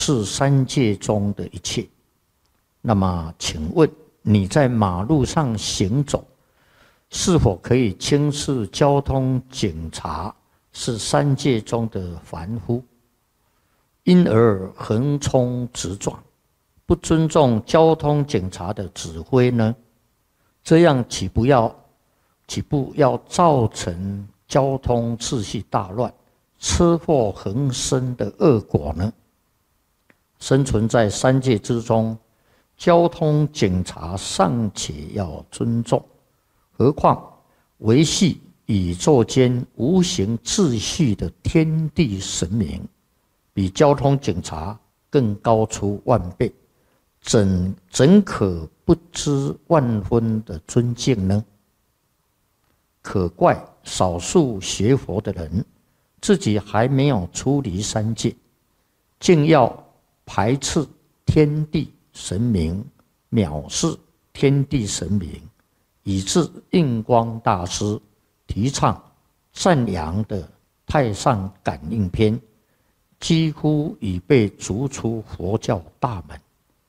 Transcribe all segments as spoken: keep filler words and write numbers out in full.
是三界中的一切。那么，请问你在马路上行走，是否可以轻视交通警察是三界中的凡夫，因而横冲直撞，不尊重交通警察的指挥呢？这样岂不要岂不要造成交通秩序大乱、车祸横生的恶果呢？生存在三界之中，交通警察尚且要尊重，何况维系宇宙间无形秩序的天地神明，比交通警察更高出万倍，怎怎可不知万分的尊敬呢？可怪少数学佛的人，自己还没有出离三界，竟要排斥天地神明，藐视天地神明，以致印光大师提倡赞扬的太上感应篇几乎已被逐出佛教大门。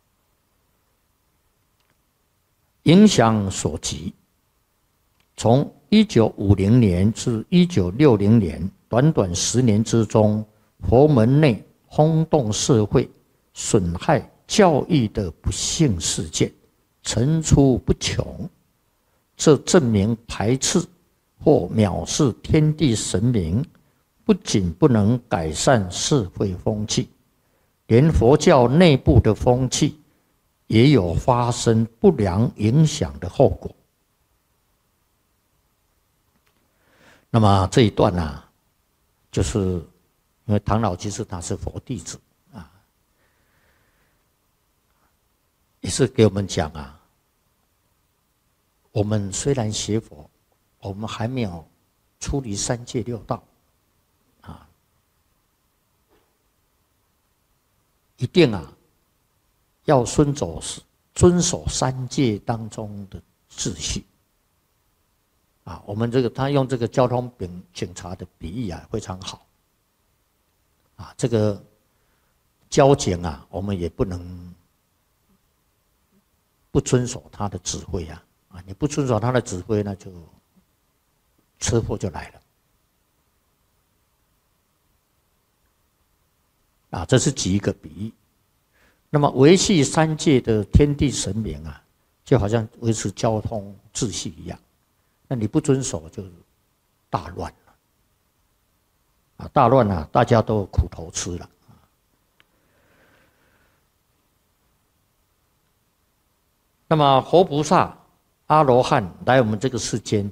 影响所及，从一九五零年至一九六零年短短十年之中，佛门内轰动社会、损害教义的不幸事件层出不穷，这证明排斥或藐视天地神明，不仅不能改善社会风气，连佛教内部的风气也有发生不良影响的后果。那么这一段呢、啊，就是因为唐老居士他是佛弟子啊，也是给我们讲啊，我们虽然学佛，我们还没有出离三界六道啊，一定啊要遵守遵守三界当中的秩序啊。我们这个他用这个交通警察的比喻啊，非常好啊。这个交警啊，我们也不能不遵守他的指挥啊啊！你不遵守他的指挥，那就车祸就来了啊。这是举一个比喻。那么维系三界的天地神明啊，就好像维持交通秩序一样，那你不遵守就大乱了啊！大乱啊，大家都苦头吃了。那么活菩萨、阿罗汉来我们这个世间，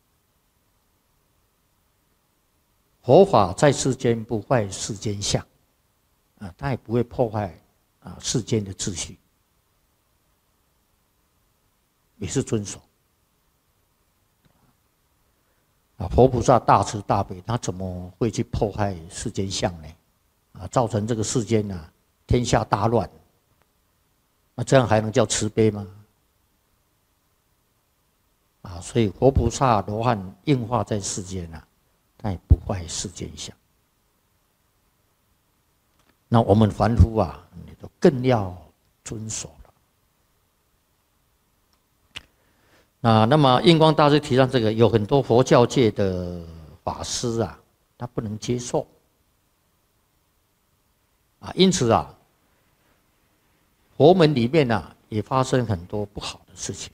佛法在世间不坏世间相啊，它也不会破坏啊世间的秩序，也是遵守啊。佛菩萨大慈大悲，他怎么会去破坏世间相呢？啊，造成这个世间啊天下大乱，那这样还能叫慈悲吗？啊，所以佛菩萨、罗汉应化在世间啊，他也不坏世间相。那我们凡夫啊，你就更要遵守了。啊，那么印光大师提倡这个，有很多佛教界的法师啊，他不能接受。啊，因此啊，佛门里面啊，也发生很多不好的事情。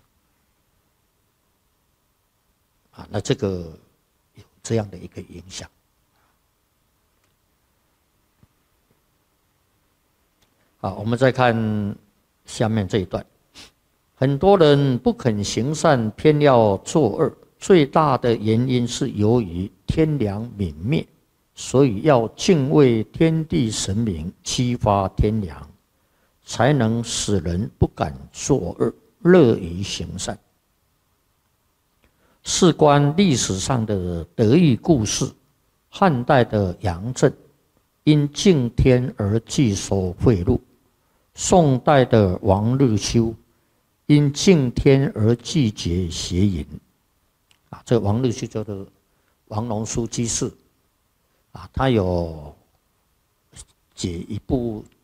啊，那这个有这样的一个影响。好，我们再看下面这一段。很多人不肯行善，偏要作恶，最大的原因是由于天良泯灭，所以要敬畏天地神明，激发天良，才能使人不敢作恶，乐于行善。事关历史上的得意故事，汉代的杨震因敬天而拒收贿赂，宋代的王日修因敬天而拒绝邪淫。啊，这个王日修叫做王龙书居士啊，他有写一部